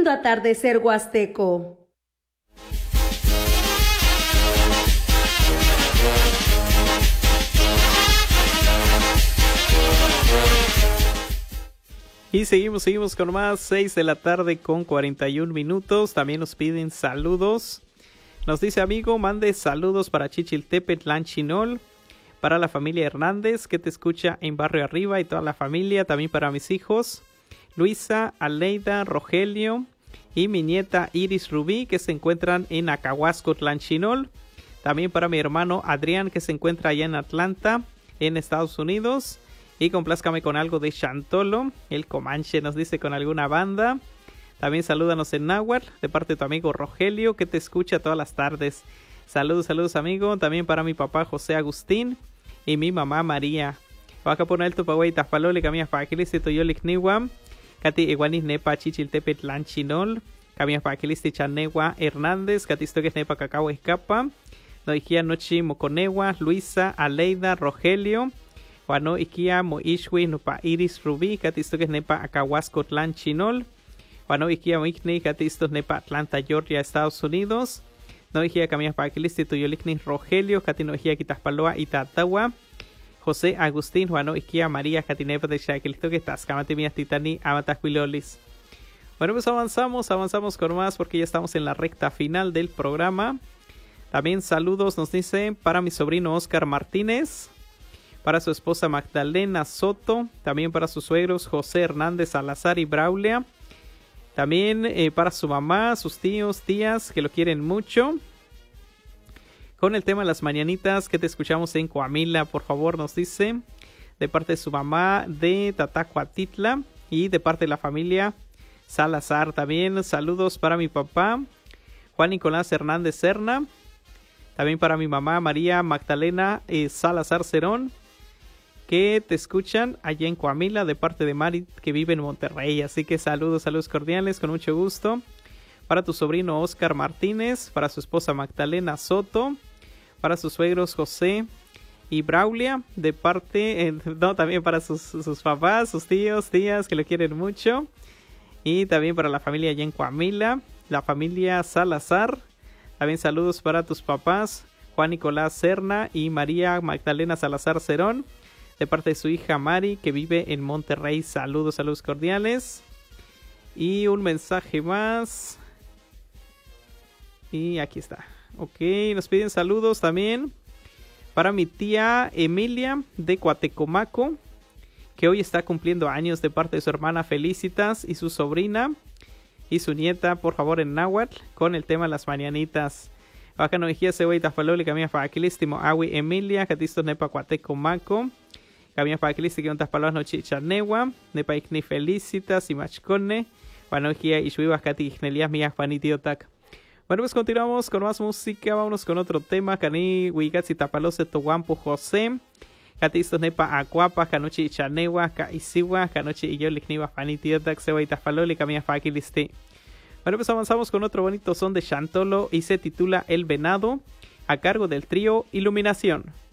Lindo atardecer huasteco. Y seguimos con más, 6 de la tarde con 41 minutos. También nos piden saludos. Nos dice amigo, mande saludos para Chichiltepetl, Chinol, para la familia Hernández que te escucha en Barrio Arriba y toda la familia. También para mis hijos, Luisa, Aleida, Rogelio y mi nieta Iris Rubí que se encuentran en Acahuasco, Tlanchinol. También para mi hermano Adrián que se encuentra allá en Atlanta, en Estados Unidos. Y complázcame con algo de Chantolo, el Comanche nos dice con alguna banda. También salúdanos en náhuatl de parte de tu amigo Rogelio que te escucha todas las tardes. Saludos amigo. También para mi papá José Agustín y mi mamá María. Vaca por alto pagüey taspalole camia paquiliste toyolik niwam. Kati iguanis nepa Chichiltepetl Chinol. Camia paquiliste Chanegua Hernández. Katisto que es nepa cacao escapa. Noijía nochi moconewa Luisa, Aleida, Rogelio. Juano Ikia Moishwi Nupa Iris Rubí, Katisto Nepa Acahuasco Tlanchinol. Juano Ikia Moikni, Katisto Nepa Atlanta, Georgia, Estados Unidos. No Ikia Camia Paquilisti Tuyolikni Rogelio, Katino Ikia Quitaspaloa Itatawa. José Agustín, Juano Ikia María, Katinepa de Shaquilito que estás, Kamatimias Titani, Amatacuilolis. Bueno, pues avanzamos con más porque ya estamos en la recta final del programa. También saludos nos dice para mi sobrino Oscar Martínez, para su esposa Magdalena Soto, también para sus suegros José Hernández Salazar y Braulia, también para su mamá, sus tíos, tías que lo quieren mucho. Con el tema de las mañanitas que te escuchamos en Coamila, por favor nos dice, de parte de su mamá de Tatacuatitla y de parte de la familia Salazar. También saludos para mi papá Juan Nicolás Hernández Serna, también para mi mamá María Magdalena Salazar Cerón, que te escuchan allá en Coamila de parte de Mari que vive en Monterrey. Así que saludos cordiales, con mucho gusto. Para tu sobrino Oscar Martínez, para su esposa Magdalena Soto, para sus suegros José y Braulia, de parte, también para sus papás, sus tíos, tías que lo quieren mucho. Y también para la familia allá en Coamila, la familia Salazar. También saludos para tus papás Juan Nicolás Serna y María Magdalena Salazar Cerón, de parte de su hija Mari que vive en Monterrey. Saludos cordiales. Y un mensaje más. Y aquí está. Ok, nos piden saludos también para mi tía Emilia de Coatecomaco, que hoy está cumpliendo años, de parte de su hermana Felicitas y su sobrina y su nieta, por favor en náhuatl, con el tema las mañanitas. Baja no dijía se voy tafalole camia para aquilistimo awi Emilia, catisto nepa Coatecomaco. Camia para aquilisti que untas palabras no chichanewa, nepa ikni Felicitas y machcone, panojia y shuibas cati ignelias mías panitiotac. Bueno, pues continuamos con más música. Vámonos con otro tema. Cani Huigatsi Tapalose Toguampo José. Catistos Nepa Acuapa, Canochi Chanewa, Caisiwa, Canochi y yo Ligniwa Fanitiotac, Sewa y Tafaloli, Camia Fakilisti. Bueno, pues avanzamos con otro bonito son de Chantolo y se titula El Venado, a cargo del trío Iluminación.